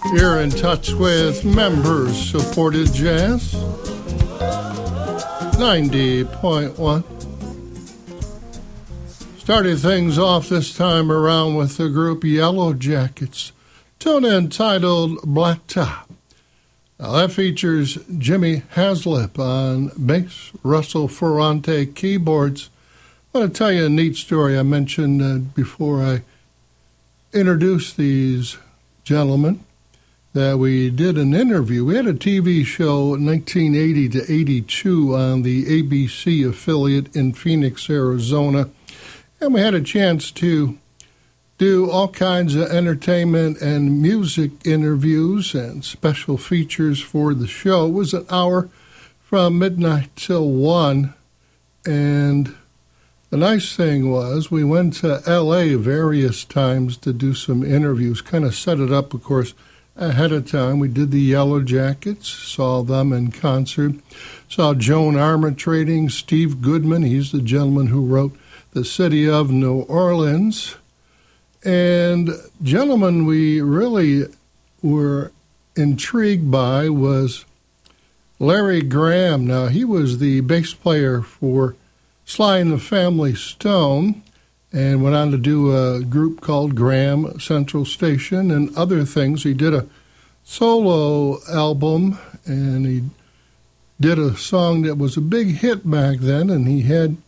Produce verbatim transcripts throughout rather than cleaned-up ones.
You're in touch with members-supported jazz, ninety point one. Started things off this time around with the group Yellow Jackets, tune entitled Blacktop. Now that features Jimmy Haslip on bass, Russell Ferrante keyboards. I want to tell you a neat story I mentioned uh, before I introduce these gentlemen, that we did an interview. We had a T V show nineteen eighty to eighty-two on the A B C affiliate in Phoenix, Arizona, and we had a chance to do all kinds of entertainment and music interviews and special features for the show. It was an hour from midnight till one, and the nice thing was we went to L A various times to do some interviews, kind of set it up, of course, ahead of time. We did the Yellow Jackets, saw them in concert, saw Joan Armatrading, Steve Goodman, he's the gentleman who wrote The City of New Orleans. And gentleman we really were intrigued by was Larry Graham. Now, he was the bass player for Sly and the Family Stone and went on to do a group called Graham Central Station and other things. He did a solo album, and he did a song that was a big hit back then, and he had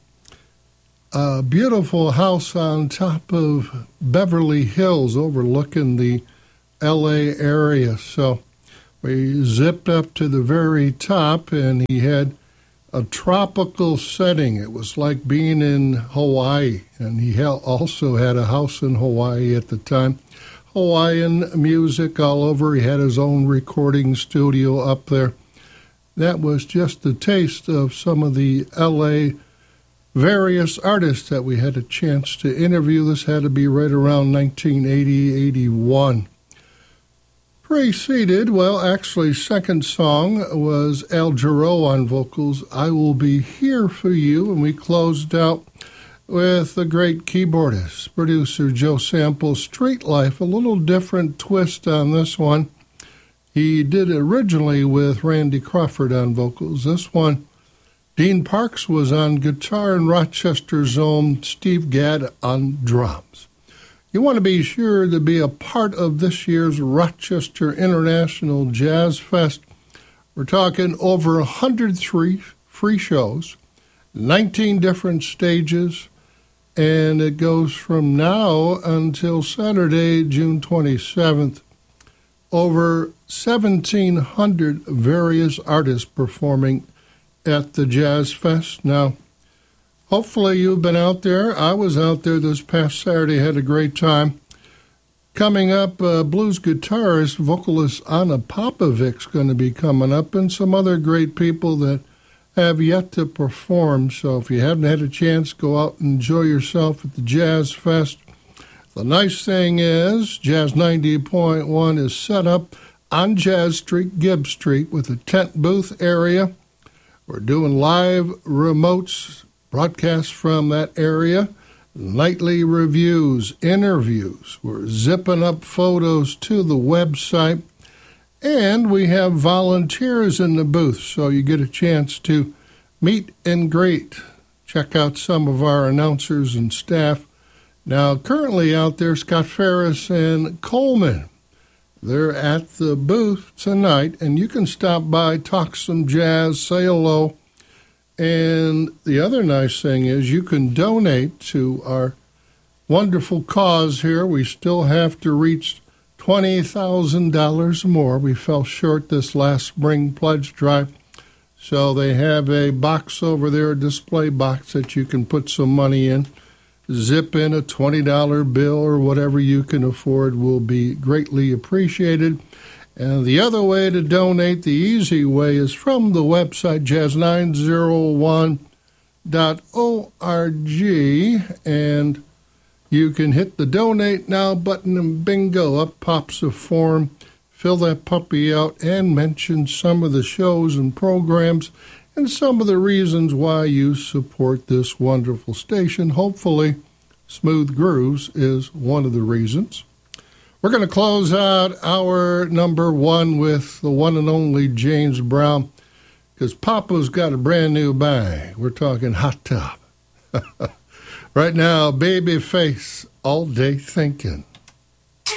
a beautiful house on top of Beverly Hills overlooking the L A area. So we zipped up to the very top, and he had a tropical setting. It was like being in Hawaii, and he also had a house in Hawaii at the time. Hawaiian music all over. He had his own recording studio up there. That was just a taste of some of the L A various artists that we had a chance to interview. This had to be right around nineteen eighty, eighty-one. Preceded, well, actually, second song was Al Jarreau on vocals, I Will Be Here For You, and we closed out with the great keyboardist, producer Joe Sample's Street Life, a little different twist on this one. He did originally with Randy Crawford on vocals. This one, Dean Parks was on guitar and Rochester's own Steve Gadd on drums. You want to be sure to be a part of this year's Rochester International Jazz Fest. We're talking over one hundred three free shows, nineteen different stages, and it goes from now until Saturday, June twenty-seventh. Over seventeen hundred various artists performing at the Jazz Fest. Now, hopefully you've been out there. I was out there this past Saturday, had a great time. Coming up, uh, blues guitarist, vocalist Anna Popovic's going to be coming up, and some other great people that have yet to perform. So if you haven't had a chance, go out and enjoy yourself at the Jazz Fest. The nice thing is, Jazz ninety point one is set up on Jazz Street, Gibbs Street, with a tent booth area. We're doing live remotes, broadcasts from that area, nightly reviews, interviews. We're zipping up photos to the website, and we have volunteers in the booth, so you get a chance to meet and greet. Check out some of our announcers and staff. Now, currently out there, Scott Ferris and Coleman. They're at the booth tonight, and you can stop by, talk some jazz, say hello. And the other nice thing is you can donate to our wonderful cause here. We still have to reach twenty thousand dollars more. We fell short this last spring pledge drive. So they have a box over there, a display box that you can put some money in. Zip in a twenty dollar bill or whatever you can afford will be greatly appreciated. And the other way to donate, the easy way, is from the website jazz nine oh one dot org, and you can hit the Donate Now button, and bingo, up pops a form. Fill that puppy out and mention some of the shows and programs and some of the reasons why you support this wonderful station. Hopefully, Smooth Grooves is one of the reasons. We're going to close out our number one with the one and only James Brown, because Papa's got a brand new bag. We're talking Hot Tub. Right now, Babyface, All Day Thinking.